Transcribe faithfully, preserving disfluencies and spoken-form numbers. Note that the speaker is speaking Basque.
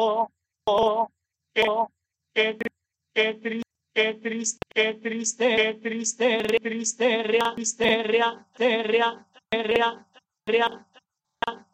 oh, oh, oh, qué, qué triste, qué triste, qué triste, qué triste, triste, rea, triste, rea, rea, rea, rea.